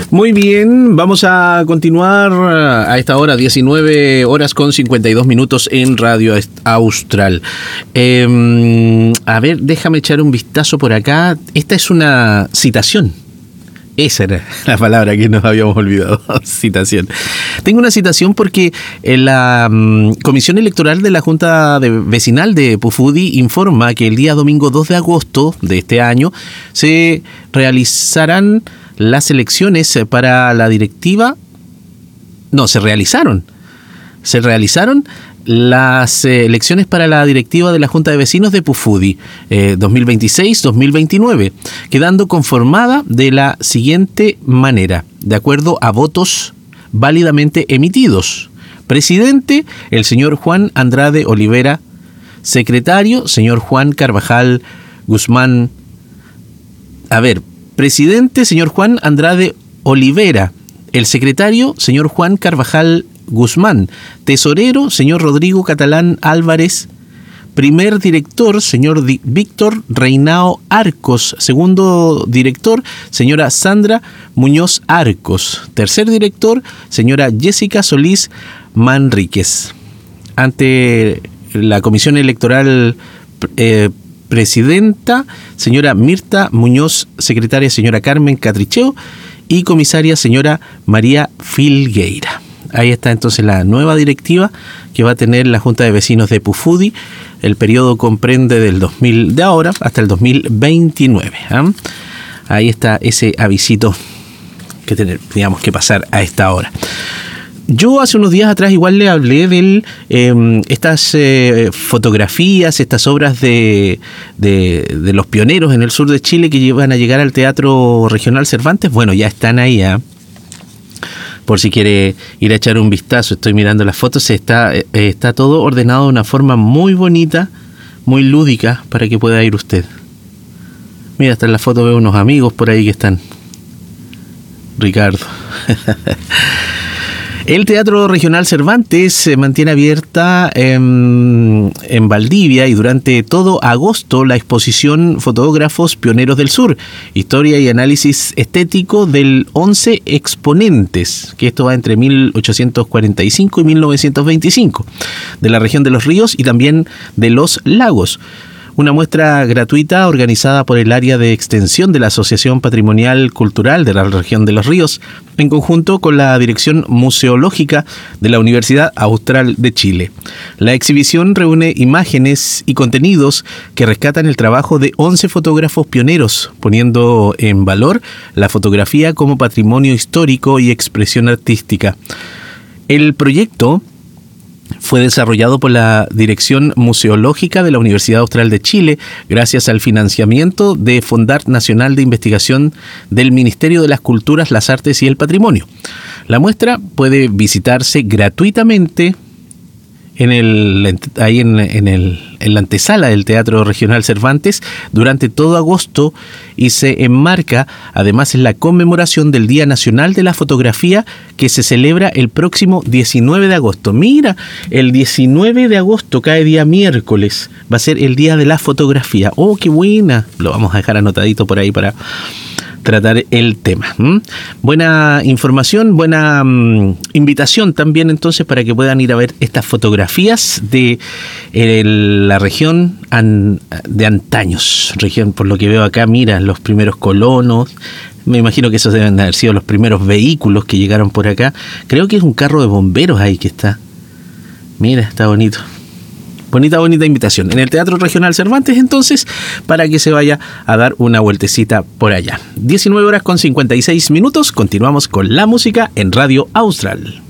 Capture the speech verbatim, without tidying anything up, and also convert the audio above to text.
Muy bien, vamos a continuar a esta hora, diecinueve horas con cincuenta y dos minutos en Radio Austral. Eh, a ver, déjame echar un vistazo por acá. Esta es una citación. Esa era la palabra que nos habíamos olvidado, citación. Tengo una citación porque la um, Comisión Electoral de la Junta de Vecinal de Pufudi informa que el día domingo dos de agosto de este año se realizarán las elecciones para la directiva. No, se realizaron. Se realizaron las eh, elecciones para la directiva de la Junta de Vecinos de Pufudi eh, dos mil veintiséis dos mil veintinueve, quedando conformada de la siguiente manera, de acuerdo a votos válidamente emitidos. Presidente, el señor Juan Andrade Olivera. Secretario, señor Juan Carvajal Guzmán. A ver, presidente, señor Juan Andrade Olivera. El secretario, señor Juan Carvajal Guzmán. Tesorero, señor Rodrigo Catalán Álvarez. Primer director, señor Di- Víctor Reinao Arcos. Segundo director, señora Sandra Muñoz Arcos. Tercer director, señora Jessica Solís Manríquez. Ante la Comisión Electoral eh, presidenta, señora Mirta Muñoz, secretaria, señora Carmen Catricheo, y comisaria, señora María Filgueira. Ahí está entonces la nueva directiva que va a tener la Junta de Vecinos de Pufudi. El periodo comprende del dos mil de ahora hasta el dos mil veintinueve. ¿eh? Ahí está ese avisito que teníamos que pasar a esta hora. Yo hace unos días atrás igual le hablé de eh, estas eh, fotografías, estas obras de, de, de los pioneros en el sur de Chile que van a llegar al Teatro Regional Cervantes. Bueno, ya están ahí, ¿eh? Por si quiere ir a echar un vistazo. Estoy mirando las fotos, está, eh, está todo ordenado de una forma muy bonita, muy lúdica, para que pueda ir usted. Mira, hasta en la foto veo unos amigos por ahí que están. Ricardo. El Teatro Regional Cervantes se mantiene abierta en, en Valdivia y durante todo agosto la exposición Fotógrafos Pioneros del Sur, Historia y Análisis Estético del once Exponentes, que esto va entre mil ochocientos cuarenta y cinco y mil novecientos veinticinco, de la región de los ríos y también de los lagos. Una muestra gratuita organizada por el área de extensión de la Asociación Patrimonial Cultural de la región de los ríos, en conjunto con la Dirección Museológica de la Universidad Austral de Chile. La exhibición reúne imágenes y contenidos que rescatan el trabajo de once fotógrafos pioneros, poniendo en valor la fotografía como patrimonio histórico y expresión artística. El proyecto fue desarrollado por la Dirección Museológica de la Universidad Austral de Chile gracias al financiamiento de Fondart Nacional de Investigación del Ministerio de las Culturas, las Artes y el Patrimonio. La muestra puede visitarse gratuitamente en el ahí en, en, el, en la antesala del Teatro Regional Cervantes durante todo agosto y se enmarca además en la conmemoración del Día Nacional de la Fotografía que se celebra el próximo diecinueve de agosto. Mira, el diecinueve de agosto cae día miércoles, va a ser el Día de la Fotografía. ¡Oh, qué buena! Lo vamos a dejar anotadito por ahí para tratar el tema. ¿Mm? Buena información, buena um, invitación también entonces para que puedan ir a ver estas fotografías de eh, la región an, de antaños, región por lo que veo acá, mira, los primeros colonos, me imagino que esos deben haber sido los primeros vehículos que llegaron por acá. Creo que es un carro de bomberos ahí que está. Mira, está bonito. Bonita, bonita invitación. En el Teatro Regional Cervantes, entonces, para que se vaya a dar una vueltecita por allá. diecinueve horas con cincuenta y seis minutos. Continuamos con la música en Radio Austral.